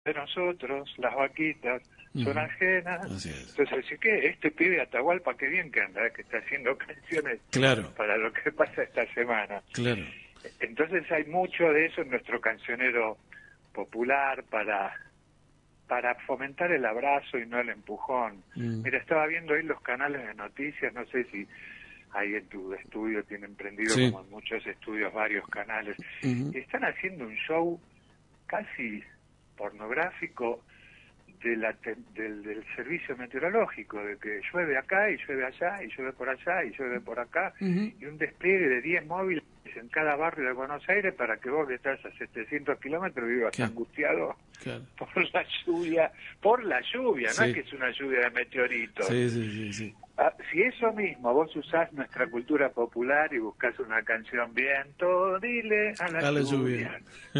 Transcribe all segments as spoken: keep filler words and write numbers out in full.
de nosotros, las vaquitas son uh-huh. ajenas. Así es. Entonces, así que este pibe Atahualpa, qué bien que anda, que está haciendo canciones claro. para lo que pasa esta semana. Claro. Entonces hay mucho de eso en nuestro cancionero popular para para fomentar el abrazo y no el empujón. Mm. Mira, estaba viendo ahí los canales de noticias, no sé si ahí en tu estudio tienen prendido, sí, como en muchos estudios, varios canales, uh-huh. y están haciendo un show casi pornográfico de la te, del, del servicio meteorológico, de que llueve acá y llueve allá y llueve por allá y llueve por acá, uh-huh. y un despliegue de diez móviles en cada barrio de Buenos Aires para que vos que estás a setecientos kilómetros vivas ¿Qué? angustiado claro. por la lluvia, por la lluvia, sí. no es que es una lluvia de meteoritos. Sí, sí, sí, sí. Ah, si eso mismo vos usás nuestra cultura popular y buscás una canción viento, dile a la, a la lluvia,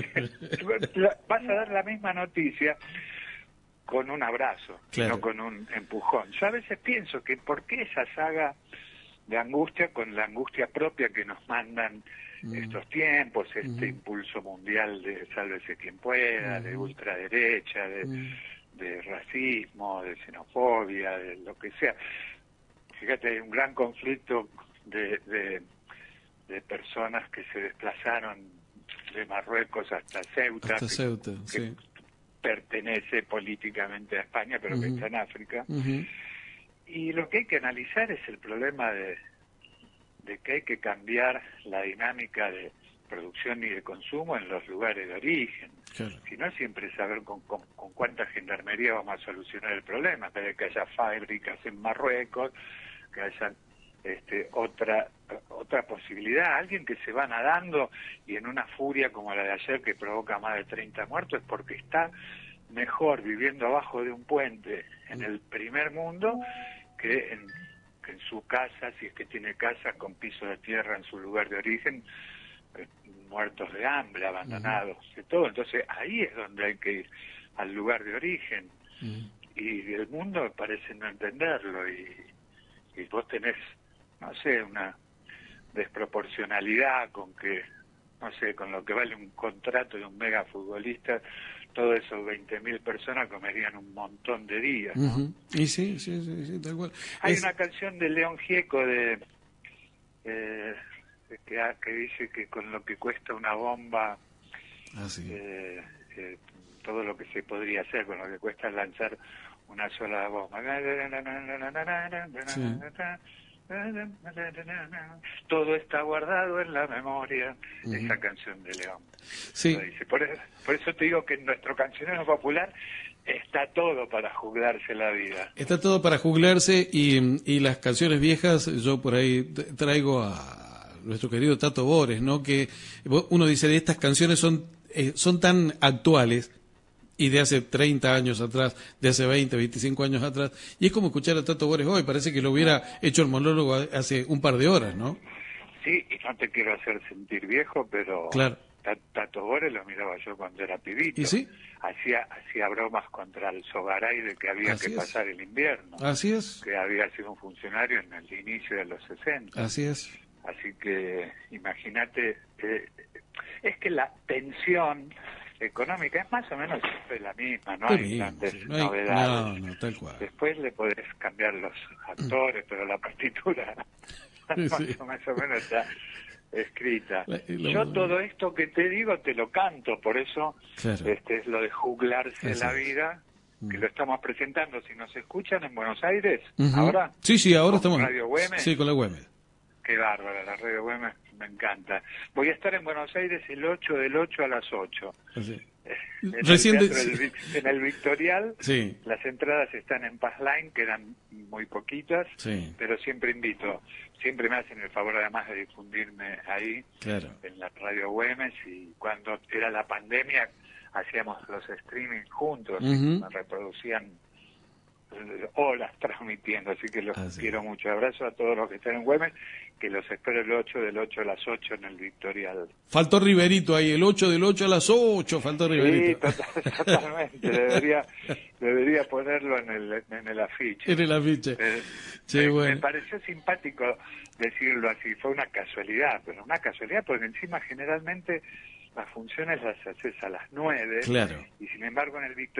lluvia. vas a dar la misma noticia con un abrazo, claro. no con un empujón. Yo a veces pienso que por qué esa saga de angustia con la angustia propia que nos mandan mm. estos tiempos, este mm. impulso mundial de sálvese quien pueda, mm. de ultraderecha, de, mm. de racismo, de xenofobia, de lo que sea. Fíjate, hay un gran conflicto de, de, de personas que se desplazaron de Marruecos hasta Ceuta, hasta Ceuta que, sí. que pertenece políticamente a España, pero uh-huh. que está en África. Uh-huh. Y lo que hay que analizar es el problema de, de que hay que cambiar la dinámica de producción y de consumo en los lugares de origen. Claro. Si no, siempre saber con, con, con cuánta gendarmería vamos a solucionar el problema, en vez de que haya fábricas en Marruecos, que haya este, otra otra posibilidad. Alguien que se va nadando y en una furia como la de ayer que provoca más de treinta muertos es porque está mejor viviendo abajo de un puente en el primer mundo que en, que en su casa, si es que tiene casa con piso de tierra en su lugar de origen, eh, muertos de hambre, abandonados, uh-huh. de todo. Entonces ahí es donde hay que ir, al lugar de origen. Uh-huh. Y el mundo parece no entenderlo y, y vos tenés, no sé, una desproporcionalidad con que, no sé, con lo que vale un contrato de un mega futbolista, todos esos veinte mil personas comerían un montón de días, ¿no? Uh-huh. Y sí, sí, sí, sí, tal cual. Hay es... una canción de León Gieco de, eh, que, que dice que con lo que cuesta una bomba, ah, sí. eh, eh, todo lo que se podría hacer con lo que cuesta lanzar una sola bomba. Sí. Todo está guardado en la memoria. Uh-huh. Esa canción de León. Sí. Dice. Por, eso, por eso te digo que en nuestro cancionero popular está todo para juglarse la vida. Está todo para juglarse y, y las canciones viejas, yo por ahí traigo a nuestro querido Tato Bores, ¿no? Que uno dice, de estas canciones son, eh, son tan actuales y de hace treinta años atrás, de hace veinte, veinticinco años atrás, y es como escuchar a Tato Bores hoy, parece que lo hubiera hecho el monólogo hace un par de horas, ¿no? Sí, y no te quiero hacer sentir viejo, pero claro. Tato Bores lo miraba yo cuando era pibito. ¿Y sí? Hacía, hacía bromas contra el Sogaray de que había Así que es. pasar el invierno. Así es. Que había sido un funcionario en el inicio de los sesenta. Así es. Así que imagínate, eh, es que la tensión económica es más o menos siempre la misma, no hay grandes sí, no hay, novedades. No, no, tal cual. Después le podés cambiar los actores, pero la partitura sí, más, sí. más o menos está escrita. La, lo... Yo todo esto que te digo te lo canto, por eso claro. este es lo de juglarse Eso la vida, es. que lo estamos presentando. Si nos escuchan en Buenos Aires, uh-huh. ¿ahora? Sí, sí, ahora estamos. Radio Güemes. Sí, con la Güemes. Qué bárbara, la Radio Güemes, me encanta. Voy a estar en Buenos Aires el ocho del ocho a las ocho. Sí. En, Recién el de... del, en el Victorial, sí. las entradas están en Passline, quedan muy poquitas, sí. pero siempre invito, siempre me hacen el favor además de difundirme ahí, claro. en la Radio Güemes, y cuando era la pandemia hacíamos los streaming juntos, uh-huh. me reproducían horas transmitiendo, así que los ah, sí. quiero mucho. Abrazo a todos los que están en Güemes, que los espero el ocho del ocho a las ocho en el Victorial. Faltó Riverito ahí, el ocho del ocho a las ocho, faltó Riverito. Sí, total, totalmente, debería debería ponerlo en el en el afiche. En el afiche. Eh, sí, me, bueno. me pareció simpático decirlo así, fue una casualidad, pero una casualidad porque encima generalmente las funciones las haces a las nueve, claro. y sin embargo en el Victoria